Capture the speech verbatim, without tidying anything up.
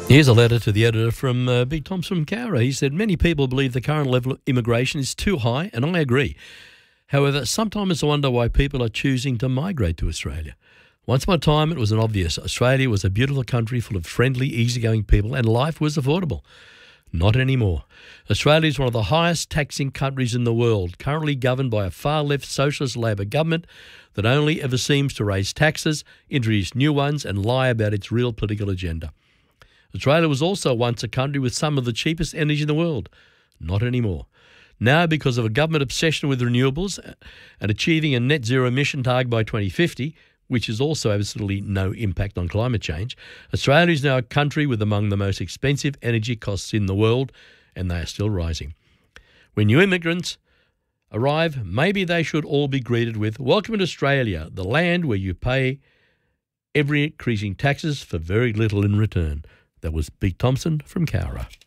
Here's a letter to the editor from uh, Big Thompson from Cowra. He said, many people believe the current level of immigration is too high, and I agree. However, sometimes I wonder why people are choosing to migrate to Australia. Once upon a time, it was an obvious. Australia was a beautiful country full of friendly, easygoing people, and life was affordable. Not anymore. Australia is one of the highest taxing countries in the world, currently governed by a far-left socialist Labor government that only ever seems to raise taxes, introduce new ones, and lie about its real political agenda. Australia was also once a country with some of the cheapest energy in the world. Not anymore. Now, because of a government obsession with renewables and achieving a net zero emission target by twenty fifty, which is also absolutely no impact on climate change, Australia is now a country with among the most expensive energy costs in the world, and they are still rising. When new immigrants arrive, maybe they should all be greeted with, "Welcome to Australia, the land where you pay ever increasing taxes for very little in return." That was Big Thompson from Cowra.